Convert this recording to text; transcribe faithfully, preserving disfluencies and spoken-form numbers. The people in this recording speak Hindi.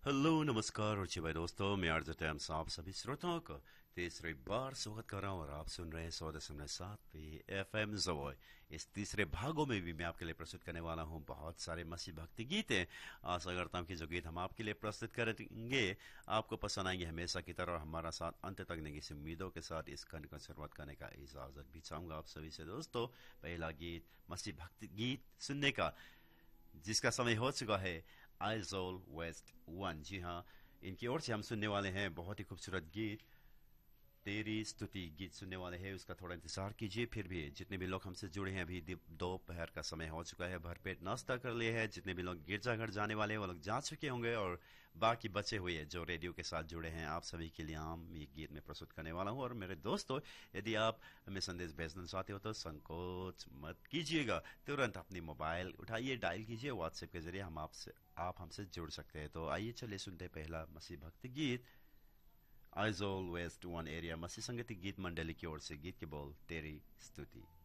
हेलो नमस्कार रुचि भाई दोस्तों, मैं आरजे टाइम आप सभी श्रोताओं को तीसरी बार स्वागत कर रहा हूँ और आप सुन रहे हैं सौ दशमलव सात पे एफ एम जवॉय। इस तीसरे भागों में भी मैं आपके लिए प्रस्तुत करने वाला हूँ बहुत सारे मसीह भक्ति गीत हैं। आशा करता हूँ कि जो गीत हम आपके लिए प्रस्तुत करेंगे आपको पसंद आएंगे हमेशा की तरह, और हमारा साथ अंत तक देंगे इस उम्मीदों के साथ इस खंड को शुरुआत करने का इजाजत भी चाहूंगा आप सभी से। दोस्तों, पहला गीत मसीह भक्ति गीत सुनने का जिसका समय हो चुका है, आइजोल वेस्ट वन। जी हाँ, इनकी ओर से हम सुनने वाले हैं बहुत ही खूबसूरत गीत तेरी स्तुति गीत सुनने वाले हैं। उसका थोड़ा इंतजार कीजिए। फिर भी जितने भी लोग हमसे जुड़े हैं, अभी दोपहर का समय हो चुका है, भरपेट नाश्ता कर लिए है। जितने भी लोग गिरजाघर जाने वाले हैं वो लोग जा चुके होंगे, और बाकी बचे हुए हैं जो रेडियो के साथ जुड़े हैं, आप सभी के लिए हम ये गीत में प्रस्तुत करने वाला हूँ। और मेरे दोस्तों, यदि आप हमें संदेश भेजना चाहते हो तो संकोच मत कीजिएगा, तुरंत अपनी मोबाइल उठाइए, डायल कीजिए व्हाट्सएप के जरिए हम आपसे आप हमसे जुड़ सकते हैं। तो आइए चलिए सुनते हैं पहला मसीह भक्ति गीत आइजोल वेस्ट वन एरिया मसीह संगीत गीत मंडली की ओर से। गीत के बोल तेरी स्तुति।